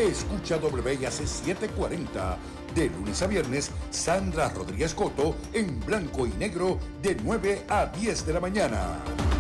Escucha WIAC 740. De lunes a viernes, Sandra Rodríguez Coto en blanco y negro de 9 a 10 de la mañana.